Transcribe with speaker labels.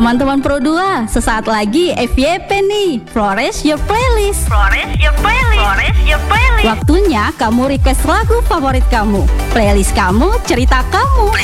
Speaker 1: Teman-teman Pro 2, sesaat lagi FYP nih, Flores Your Playlist.
Speaker 2: Flores Your Playlist. Flores Your Playlist.
Speaker 1: Waktunya kamu request lagu favorit kamu. Playlist kamu, cerita kamu.